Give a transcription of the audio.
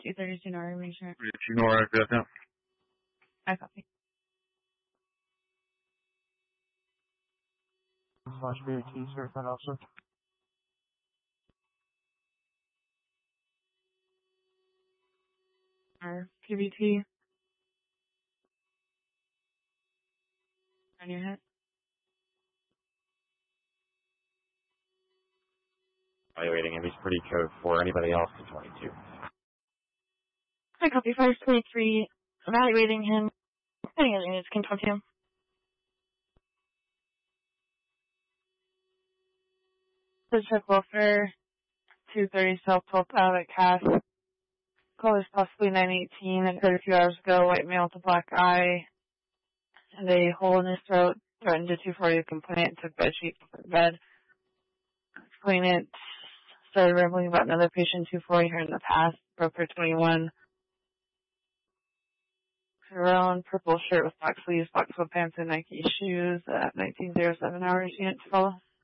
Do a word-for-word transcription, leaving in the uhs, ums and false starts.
two thirty-two Nora, make sure. thirty-two Nora, good now. I copy. Slash B A T, certified officer. Or P B T. On your head. Evaluating him, he's pretty code for anybody else to twenty-two. I copy. Fire twenty-three. Evaluating him. Any other units can talk to him. So check welfare. two thirty South twelfth out at Cass. Call is possibly nine eighteen. It occurred a few hours ago. White male with a black eye and a hole in his throat. Threatened to two forty the complainant. Took bed sheet for bed. Complainant started rambling about another patient two forty here in the past. Broker twenty-one. Brown purple shirt with black sleeves, black sweatpants, and Nike shoes. At nineteen oh seven hours unit to follow.